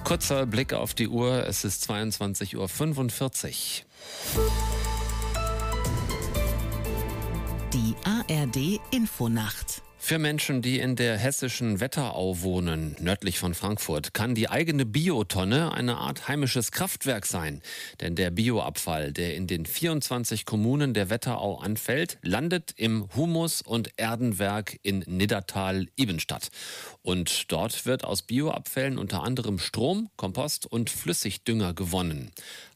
Kurzer Blick auf die Uhr, es ist 22:45 Uhr. Die ARD-Infonacht. Für Menschen, die in der hessischen Wetterau wohnen, nördlich von Frankfurt, kann die eigene Biotonne eine Art heimisches Kraftwerk sein. Denn der Bioabfall, der in den 24 Kommunen der Wetterau anfällt, landet im Humus- und Erdenwerk in Niddertal-Ibenstadt. Und dort wird aus Bioabfällen unter anderem Strom, Kompost und Flüssigdünger gewonnen.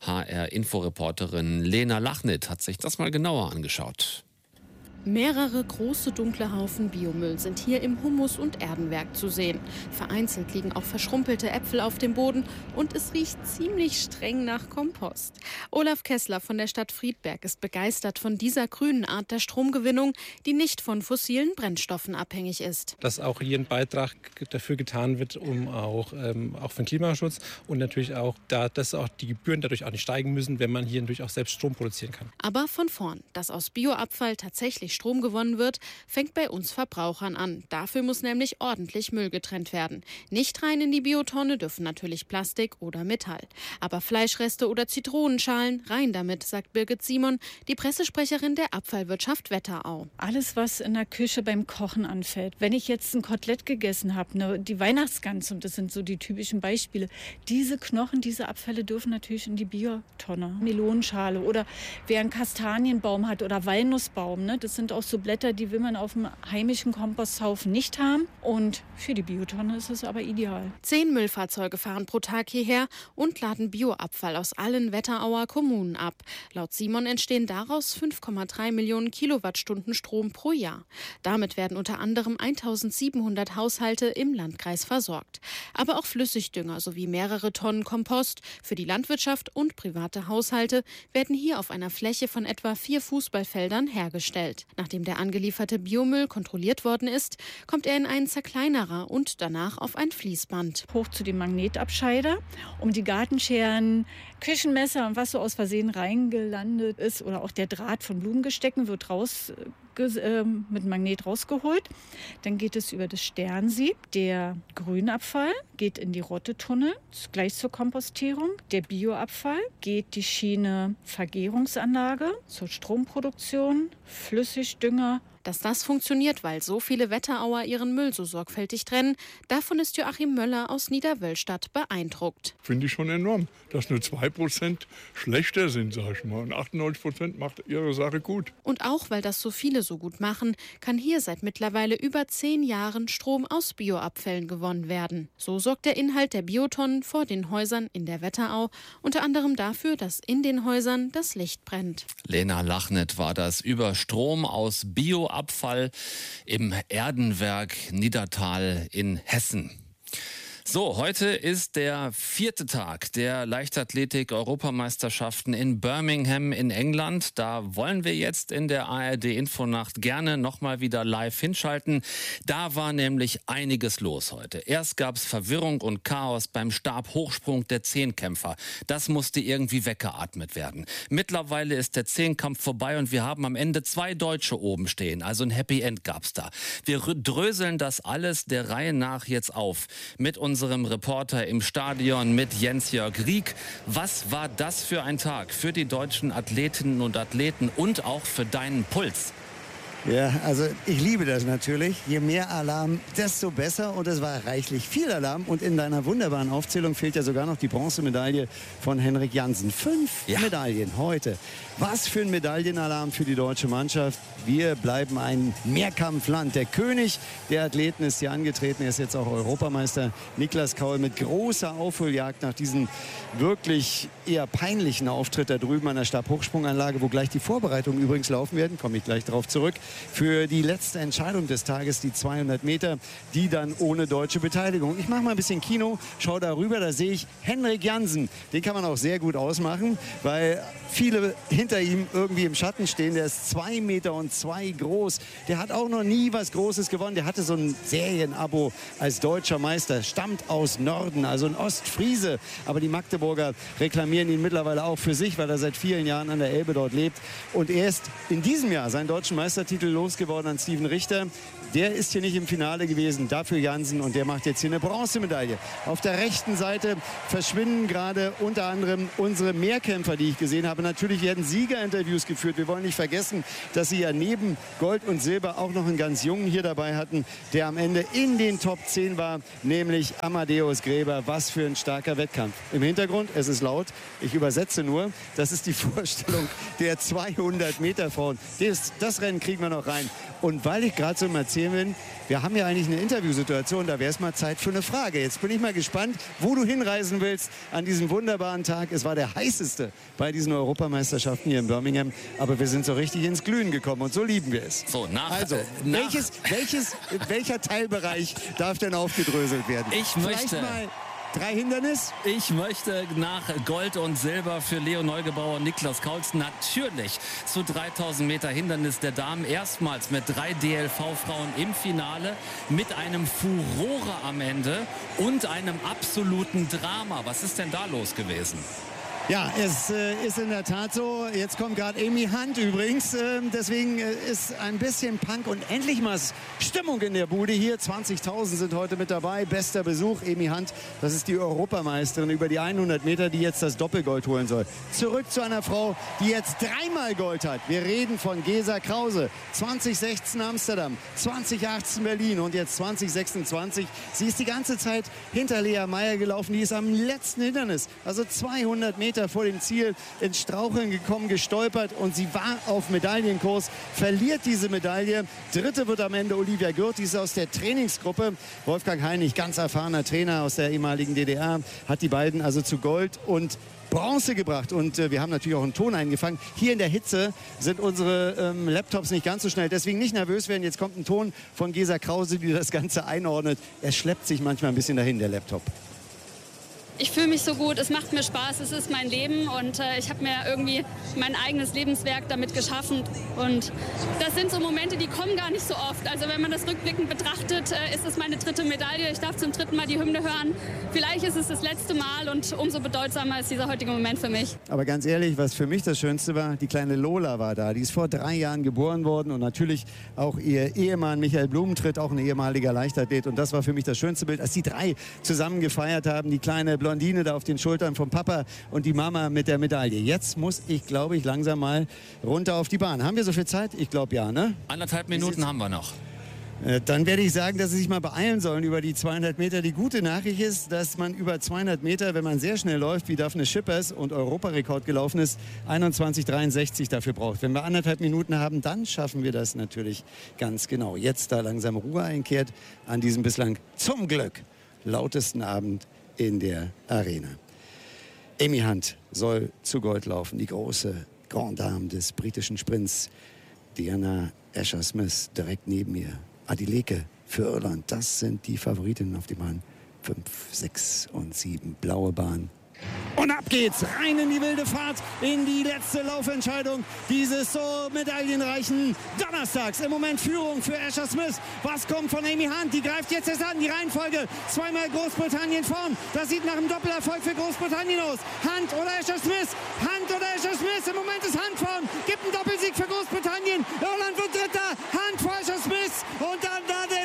HR-Inforeporterin Lena Lachnit hat sich das mal genauer angeschaut. Mehrere große dunkle Haufen Biomüll sind hier im Humus- und Erdenwerk zu sehen. Vereinzelt liegen auch verschrumpelte Äpfel auf dem Boden und es riecht ziemlich streng nach Kompost. Olaf Kessler von der Stadt Friedberg ist begeistert von dieser grünen Art der Stromgewinnung, die nicht von fossilen Brennstoffen abhängig ist. Dass auch hier ein Beitrag dafür getan wird, um auch für den Klimaschutz und natürlich auch, dass auch die Gebühren dadurch auch nicht steigen müssen, wenn man hier natürlich auch selbst Strom produzieren kann. Aber von vorn, dass aus Bioabfall tatsächlich Strom gewonnen wird, fängt bei uns Verbrauchern an. Dafür muss nämlich ordentlich Müll getrennt werden. Nicht rein in die Biotonne dürfen natürlich Plastik oder Metall. Aber Fleischreste oder Zitronenschalen, rein damit, sagt Birgit Simon, die Pressesprecherin der Abfallwirtschaft Wetterau. Alles, was in der Küche beim Kochen anfällt. Wenn ich jetzt ein Kotelett gegessen habe, die Weihnachtsgans, und das sind so die typischen Beispiele, diese Knochen, diese Abfälle dürfen natürlich in die Biotonne. Melonenschale oder wer einen Kastanienbaum hat oder Walnussbaum, das sind auch so Blätter, die will man auf dem heimischen Komposthaufen nicht haben. Und für die Biotonne ist es aber ideal. 10 Müllfahrzeuge fahren pro Tag hierher und laden Bioabfall aus allen Wetterauer Kommunen ab. Laut Simon entstehen daraus 5,3 Millionen Kilowattstunden Strom pro Jahr. Damit werden unter anderem 1700 Haushalte im Landkreis versorgt. Aber auch Flüssigdünger sowie mehrere Tonnen Kompost für die Landwirtschaft und private Haushalte werden hier auf einer Fläche von etwa 4 Fußballfeldern hergestellt. Nachdem der angelieferte Biomüll kontrolliert worden ist, kommt er in einen Zerkleinerer und danach auf ein Fließband. Hoch zu dem Magnetabscheider, um die Gartenscheren, Küchenmesser und was so aus Versehen reingelandet ist oder auch der Draht von Blumengestecken wird mit Magnet rausgeholt. Dann geht es über das Sternsieb. Der Grünabfall geht in die Rottetunnel, gleich zur Kompostierung. Der Bioabfall geht die Schiene Vergärungsanlage zur Stromproduktion, Flüssigdünger. Dass das funktioniert, weil so viele Wetterauer ihren Müll so sorgfältig trennen, davon ist Joachim Möller aus Niederwöllstadt beeindruckt. Finde ich schon enorm, dass nur 2% schlechter sind, sag ich mal. Und 98% macht ihre Sache gut. Und auch, weil das so viele so gut machen, kann hier seit mittlerweile über 10 Jahren Strom aus Bioabfällen gewonnen werden. So sorgt der Inhalt der Biotonnen vor den Häusern in der Wetterau unter anderem dafür, dass in den Häusern das Licht brennt. Lena Lachnit war das über Strom aus Bioabfall im Erdenwerk Niddertal in Hessen. So, heute ist der 4. Tag der Leichtathletik-Europameisterschaften in Birmingham in England. Da wollen wir jetzt in der ARD-Infonacht gerne nochmal wieder live hinschalten. Da war nämlich einiges los heute. Erst gab es Verwirrung und Chaos beim Stabhochsprung der Zehnkämpfer. Das musste irgendwie weggeatmet werden. Mittlerweile ist der Zehnkampf vorbei und wir haben am Ende 2 Deutsche oben stehen. Also ein Happy End gab's da. Wir dröseln das alles der Reihe nach jetzt auf mit unserem Reporter im Stadion mit Jens-Jörg Rieck. Was war das für ein Tag für die deutschen Athletinnen und Athleten und auch für deinen Puls? Ja, also ich liebe das natürlich. Je mehr Alarm, desto besser. Und es war reichlich viel Alarm. Und in deiner wunderbaren Aufzählung fehlt ja sogar noch die Bronzemedaille von Henrik Jansen. 5 Medaillen heute. Was für ein Medaillenalarm für die deutsche Mannschaft. Wir bleiben ein Mehrkampfland. Der König der Athleten ist hier angetreten. Er ist jetzt auch Europameister. Niklas Kaul mit großer Aufholjagd nach diesem wirklich eher peinlichen Auftritt da drüben an der Stabhochsprunganlage, wo gleich die Vorbereitungen übrigens laufen werden. Komme ich gleich darauf zurück. Für die letzte Entscheidung des Tages, die 200 Meter, die dann ohne deutsche Beteiligung. Ich mache mal ein bisschen Kino, schau da rüber, da sehe ich Henrik Jansen. Den kann man auch sehr gut ausmachen, weil viele hinter ihm irgendwie im Schatten stehen. Der ist 2,2 Meter groß. Der hat auch noch nie was Großes gewonnen. Der hatte so ein Serienabo als deutscher Meister. Stammt aus Norden, also ein Ostfriese. Aber die Magdeburger reklamieren ihn mittlerweile auch für sich, weil er seit vielen Jahren an der Elbe dort lebt. Und erst in diesem Jahr seinen deutschen Meistertitel Titel losgeworden an Steven Richter. Der ist hier nicht im Finale gewesen, dafür Jansen, und der macht jetzt hier eine Bronzemedaille. Auf der rechten Seite verschwinden gerade unter anderem unsere Mehrkämpfer, die ich gesehen habe. Natürlich werden Siegerinterviews geführt. Wir wollen nicht vergessen, dass sie ja neben Gold und Silber auch noch einen ganz Jungen hier dabei hatten, der am Ende in den Top 10 war, nämlich Amadeus Gräber. Was für ein starker Wettkampf. Im Hintergrund, es ist laut, ich übersetze nur, das ist die Vorstellung der 200 Meter Frauen. Das Rennen kriegen wir noch rein. Und weil ich gerade so im Erzählen bin, wir haben ja eigentlich eine Interviewsituation, da wäre es mal Zeit für eine Frage. Jetzt bin ich mal gespannt, wo du hinreisen willst an diesem wunderbaren Tag. Es war der heißeste bei diesen Europameisterschaften hier in Birmingham, aber wir sind so richtig ins Glühen gekommen und so lieben wir es. So, welcher Teilbereich darf denn aufgedröselt werden? Vielleicht mal 3 Hindernis? Ich möchte nach Gold und Silber für Leo Neugebauer und Niklas Kaulz natürlich zu 3000 Meter Hindernis der Damen erstmals mit 3 DLV-Frauen im Finale mit einem Furore am Ende und einem absoluten Drama. Was ist denn da los gewesen? Ja, es ist in der Tat so. Jetzt kommt gerade Amy Hunt übrigens. Deswegen ist ein bisschen Punk und endlich mal Stimmung in der Bude hier. 20.000 sind heute mit dabei. Bester Besuch. Amy Hunt, das ist die Europameisterin über die 100 Meter, die jetzt das Doppelgold holen soll. Zurück zu einer Frau, die jetzt 3-mal Gold hat. Wir reden von Gesa Krause. 2016 Amsterdam, 2018 Berlin und jetzt 2026. Sie ist die ganze Zeit hinter Lea Meyer gelaufen. Die ist am letzten Hindernis, also 200 Meter vor dem Ziel, ins Straucheln gekommen, gestolpert, und sie war auf Medaillenkurs, verliert diese Medaille. Dritte wird am Ende Olivia Gürt, die ist aus der Trainingsgruppe. Wolfgang Heinig, ganz erfahrener Trainer aus der ehemaligen DDR, hat die beiden also zu Gold und Bronze gebracht, und wir haben natürlich auch einen Ton eingefangen. Hier in der Hitze sind unsere Laptops nicht ganz so schnell, deswegen nicht nervös werden. Jetzt kommt ein Ton von Gesa Krause, die das Ganze einordnet. Er schleppt sich manchmal ein bisschen dahin, der Laptop. Ich fühle mich so gut, es macht mir Spaß, es ist mein Leben, und ich habe mir irgendwie mein eigenes Lebenswerk damit geschaffen, und das sind so Momente, die kommen gar nicht so oft. Also wenn man das rückblickend betrachtet, ist es meine 3. Medaille, ich darf zum 3. Mal die Hymne hören. Vielleicht ist es das letzte Mal, und umso bedeutsamer ist dieser heutige Moment für mich. Aber ganz ehrlich, was für mich das Schönste war, die kleine Lola war da. Die ist vor 3 Jahren geboren worden, und natürlich auch ihr Ehemann Michael Blumentritt, auch ein ehemaliger Leichtathlet, und das war für mich das schönste Bild, als die 3 zusammen gefeiert haben, die kleine Blondine da auf den Schultern vom Papa und die Mama mit der Medaille. Jetzt muss ich, glaube ich, langsam mal runter auf die Bahn. Haben wir so viel Zeit? Ich glaube ja, ne? 1,5 Minuten haben wir noch. Dann werde ich sagen, dass Sie sich mal beeilen sollen über die 200 Meter. Die gute Nachricht ist, dass man über 200 Meter, wenn man sehr schnell läuft, wie Daphne Schippers und Europarekord gelaufen ist, 21,63 dafür braucht. Wenn wir 1,5 Minuten haben, dann schaffen wir das natürlich ganz genau. Jetzt da langsam Ruhe einkehrt an diesem bislang zum Glück lautesten Abend in der Arena. Amy Hunt soll zu Gold laufen, die große Grande Dame des britischen Sprints. Diana Escher-Smith direkt neben ihr. Adeleke für Irland, das sind die Favoritinnen auf die Bahn. 5, 6 und 7, blaue Bahn. Und ab geht's, rein in die wilde Fahrt, in die letzte Laufentscheidung dieses so medaillenreichen Donnerstags. Im Moment Führung für Escher-Smith. Was kommt von Amy Hunt? Die greift jetzt erst an. Die Reihenfolge, 2-mal Großbritannien vorn. Das sieht nach einem Doppelerfolg für Großbritannien aus. Hunt oder Escher-Smith? Hunt oder Escher-Smith? Im Moment ist Hunt vorn. Gibt einen Doppelsieg für Großbritannien. Irland wird Dritter. Hunt vor Escher-Smith. Und dann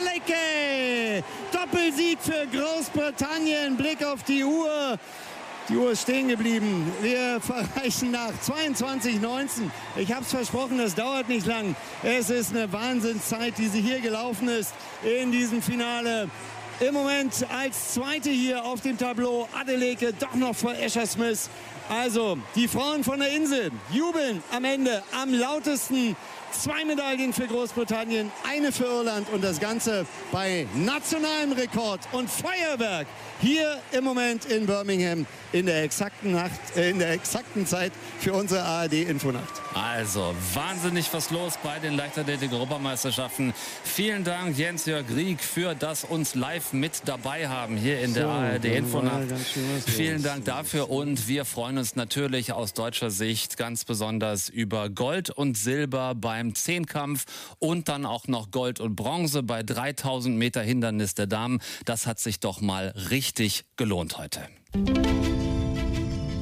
Adeleke. Doppelsieg für Großbritannien. Blick auf die Uhr. Die Uhr ist stehen geblieben. Wir verreichen nach 22,19. Ich habe es versprochen, das dauert nicht lang. Es ist eine Wahnsinnszeit, die sie hier gelaufen ist in diesem Finale. Im Moment als Zweite hier auf dem Tableau Adeleke, doch noch vor Escher-Smith. Also die Frauen von der Insel jubeln am Ende am lautesten. 2 Medaillen für Großbritannien, 1 für Irland, und das Ganze bei nationalem Rekord und Feuerwerk hier im Moment in Birmingham in der exakten Zeit für unsere ARD-Infonacht. Also wahnsinnig was los bei den Leichtathletik-Europameisterschaften. Vielen Dank, Jens-Jörg Rieck, für das uns live mit dabei haben hier in der ARD-Infonacht. Vielen Dank dafür, und wir freuen uns natürlich aus deutscher Sicht ganz besonders über Gold und Silber beim Zehnkampf und dann auch noch Gold und Bronze bei 3000 Meter Hindernis der Damen. Das hat sich doch mal richtig gelohnt heute.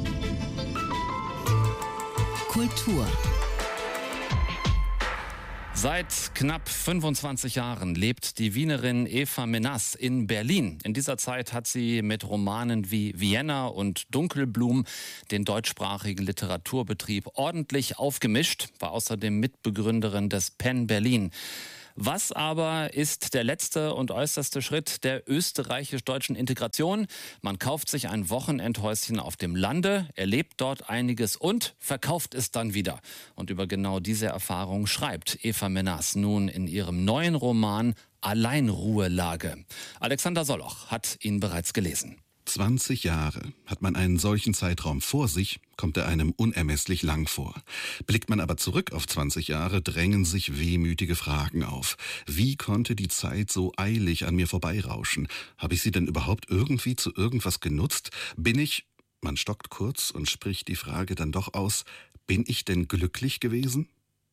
Kultur. Seit knapp 25 Jahren lebt die Wienerin Eva Menas in Berlin. In dieser Zeit hat sie mit Romanen wie Vienna und Dunkelblum den deutschsprachigen Literaturbetrieb ordentlich aufgemischt, war außerdem Mitbegründerin des PEN Berlin. Was aber ist der letzte und äußerste Schritt der österreichisch-deutschen Integration? Man kauft sich ein Wochenendhäuschen auf dem Lande, erlebt dort einiges und verkauft es dann wieder. Und über genau diese Erfahrung schreibt Eva Menas nun in ihrem neuen Roman Alleinruhelage. Alexander Soloch hat ihn bereits gelesen. 20 Jahre. Hat man einen solchen Zeitraum vor sich, kommt er einem unermesslich lang vor. Blickt man aber zurück auf 20 Jahre, drängen sich wehmütige Fragen auf. Wie konnte die Zeit so eilig an mir vorbeirauschen? Habe ich sie denn überhaupt irgendwie zu irgendwas genutzt? Man stockt kurz und spricht die Frage dann doch aus, bin ich denn glücklich gewesen?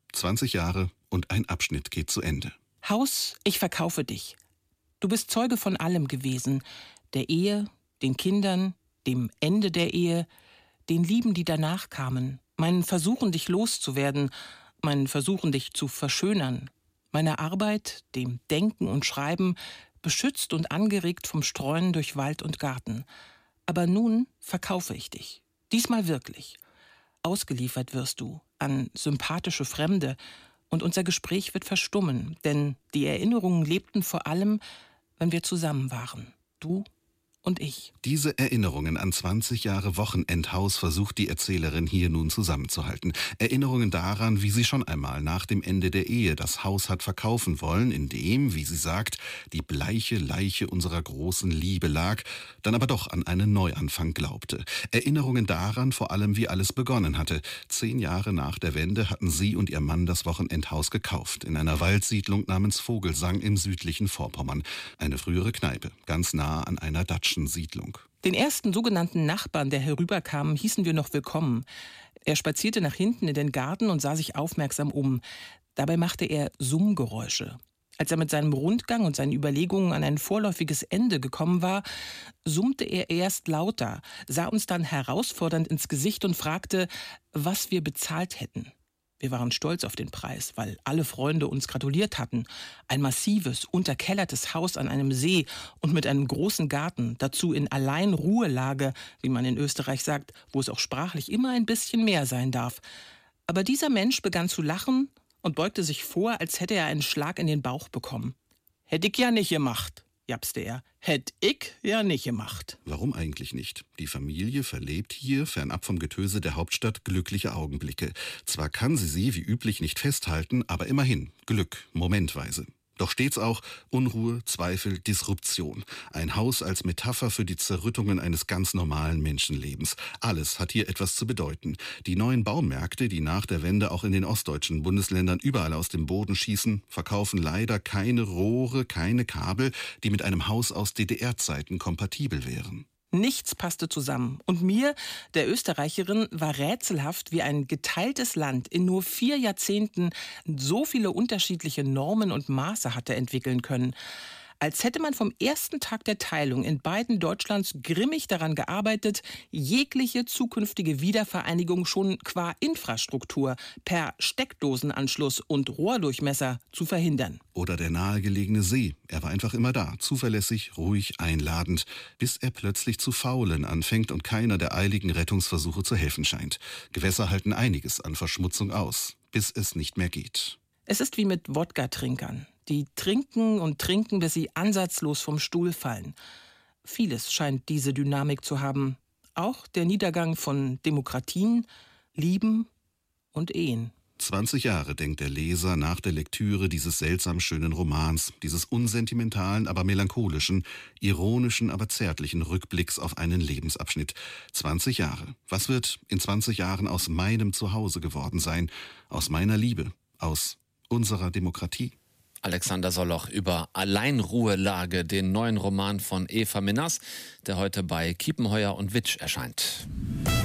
20 Jahre und ein Abschnitt geht zu Ende. Haus, ich verkaufe dich. Du bist Zeuge von allem gewesen. Der Ehe, den Kindern, dem Ende der Ehe, den Lieben, die danach kamen, meinen Versuchen, dich loszuwerden, meinen Versuchen, dich zu verschönern, meiner Arbeit, dem Denken und Schreiben, beschützt und angeregt vom Streuen durch Wald und Garten. Aber nun verkaufe ich dich. Diesmal wirklich. Ausgeliefert wirst du an sympathische Fremde und unser Gespräch wird verstummen, denn die Erinnerungen lebten vor allem, wenn wir zusammen waren. Du und ich. Diese Erinnerungen an 20 Jahre Wochenendhaus versucht die Erzählerin hier nun zusammenzuhalten. Erinnerungen daran, wie sie schon einmal nach dem Ende der Ehe das Haus hat verkaufen wollen, in dem, wie sie sagt, die bleiche Leiche unserer großen Liebe lag, dann aber doch an einen Neuanfang glaubte. Erinnerungen daran vor allem, wie alles begonnen hatte. 10 Jahre nach der Wende hatten sie und ihr Mann das Wochenendhaus gekauft, in einer Waldsiedlung namens Vogelsang im südlichen Vorpommern. Eine frühere Kneipe, ganz nah an einer Datschen Siedlung. Den ersten sogenannten Nachbarn, der herüberkam, hießen wir noch willkommen. Er spazierte nach hinten in den Garten und sah sich aufmerksam um. Dabei machte er Summgeräusche. Als er mit seinem Rundgang und seinen Überlegungen an ein vorläufiges Ende gekommen war, summte er erst lauter, sah uns dann herausfordernd ins Gesicht und fragte, was wir bezahlt hätten. Wir waren stolz auf den Preis, weil alle Freunde uns gratuliert hatten. Ein massives, unterkellertes Haus an einem See und mit einem großen Garten, dazu in Alleinruhelage, wie man in Österreich sagt, wo es auch sprachlich immer ein bisschen mehr sein darf. Aber dieser Mensch begann zu lachen und beugte sich vor, als hätte er einen Schlag in den Bauch bekommen. »Hätt ich ja nicht gemacht«, japste er. »Hätt ich ja nicht gemacht.« Warum eigentlich nicht? Die Familie verlebt hier, fernab vom Getöse der Hauptstadt, glückliche Augenblicke. Zwar kann sie wie üblich nicht festhalten, aber immerhin Glück, momentweise. Doch stets auch Unruhe, Zweifel, Disruption. Ein Haus als Metapher für die Zerrüttungen eines ganz normalen Menschenlebens. Alles hat hier etwas zu bedeuten. Die neuen Baumärkte, die nach der Wende auch in den ostdeutschen Bundesländern überall aus dem Boden schießen, verkaufen leider keine Rohre, keine Kabel, die mit einem Haus aus DDR-Zeiten kompatibel wären. Nichts passte zusammen. Und mir, der Österreicherin, war rätselhaft, wie ein geteiltes Land in nur 4 Jahrzehnten so viele unterschiedliche Normen und Maße hatte entwickeln können. Als hätte man vom ersten Tag der Teilung in beiden Deutschlands grimmig daran gearbeitet, jegliche zukünftige Wiedervereinigung schon qua Infrastruktur per Steckdosenanschluss und Rohrdurchmesser zu verhindern. Oder der nahegelegene See. Er war einfach immer da, zuverlässig, ruhig, einladend, bis er plötzlich zu faulen anfängt und keiner der eiligen Rettungsversuche zu helfen scheint. Gewässer halten einiges an Verschmutzung aus, bis es nicht mehr geht. Es ist wie mit Wodka-Trinkern. Die trinken und trinken, bis sie ansatzlos vom Stuhl fallen. Vieles scheint diese Dynamik zu haben. Auch der Niedergang von Demokratien, Lieben und Ehen. 20 Jahre denkt der Leser nach der Lektüre dieses seltsam schönen Romans, dieses unsentimentalen, aber melancholischen, ironischen, aber zärtlichen Rückblicks auf einen Lebensabschnitt. 20 Jahre. Was wird in 20 Jahren aus meinem Zuhause geworden sein? Aus meiner Liebe? Aus unserer Demokratie? Alexander Soloch über Alleinruhelage, den neuen Roman von Eva Menas, der heute bei Kiepenheuer und Witsch erscheint.